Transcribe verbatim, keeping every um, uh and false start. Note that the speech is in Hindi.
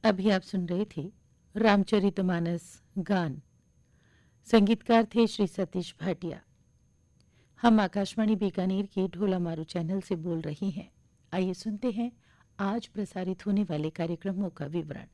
अभी आप सुन रहे थे रामचरितमानस गान। संगीतकार थे श्री सतीश भाटिया। हम आकाशवाणी बीकानेर के ढोला मारू चैनल से बोल रही हैं। आइए सुनते हैं आज प्रसारित होने वाले कार्यक्रमों का विवरण।